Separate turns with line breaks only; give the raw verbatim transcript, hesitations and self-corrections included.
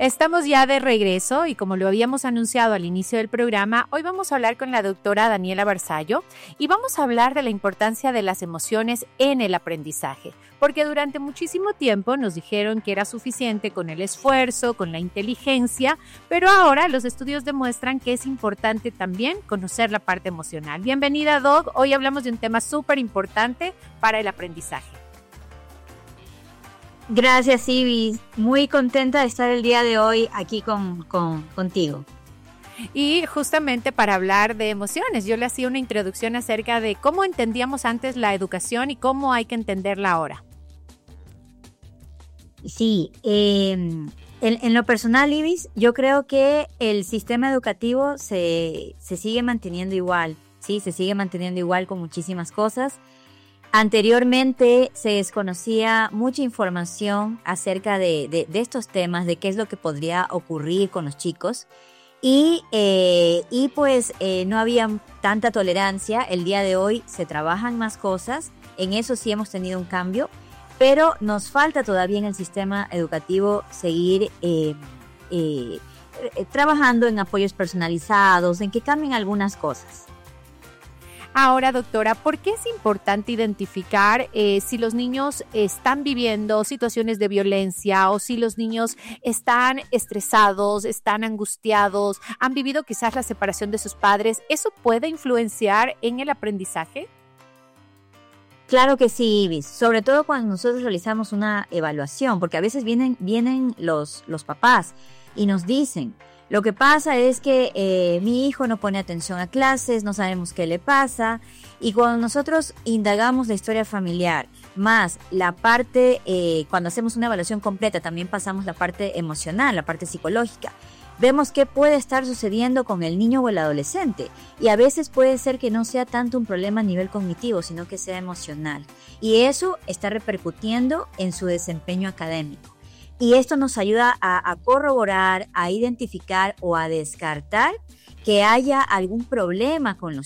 Estamos ya de regreso y como lo habíamos anunciado al inicio del programa, hoy vamos a hablar con la doctora Daniela Barzallo y vamos a hablar de la importancia de las emociones en el aprendizaje, porque durante muchísimo tiempo nos dijeron que era suficiente con el esfuerzo, con la inteligencia, pero ahora los estudios demuestran que es importante también conocer la parte emocional. Bienvenida, Doc. Hoy hablamos de un tema súper importante para el aprendizaje.
Gracias, Ibis. Muy contenta de estar el día de hoy aquí con, con, contigo.
Y justamente para hablar de emociones, yo le hacía una introducción acerca de cómo entendíamos antes la educación y cómo hay que entenderla ahora.
Sí, eh, en, en lo personal, Ibis, yo creo que el sistema educativo se, se sigue manteniendo igual, ¿sí? Se sigue manteniendo igual con muchísimas cosas. Anteriormente se desconocía mucha información acerca de, de, de estos temas, de qué es lo que podría ocurrir con los chicos y, eh, y pues eh, no había tanta tolerancia. El día de hoy se trabajan más cosas, en eso sí hemos tenido un cambio, pero nos falta todavía en el sistema educativo seguir eh, eh, eh, trabajando en apoyos personalizados, en que cambien algunas cosas.
Ahora, doctora, ¿por qué es importante identificar eh, si los niños están viviendo situaciones de violencia o si los niños están estresados, están angustiados, han vivido quizás la separación de sus padres? ¿Eso puede influenciar en el aprendizaje?
Claro que sí, Ibis, sobre todo cuando nosotros realizamos una evaluación, porque a veces vienen, vienen los, los papás y nos dicen: lo que pasa es que eh, mi hijo no pone atención a clases, no sabemos qué le pasa. Y cuando nosotros indagamos la historia familiar, más la parte, eh, cuando hacemos una evaluación completa, también pasamos la parte emocional, la parte psicológica. Vemos qué puede estar sucediendo con el niño o el adolescente. Y a veces puede ser que no sea tanto un problema a nivel cognitivo, sino que sea emocional. Y eso está repercutiendo en su desempeño académico. Y esto nos ayuda a, a corroborar, a identificar o a descartar que haya algún problema con los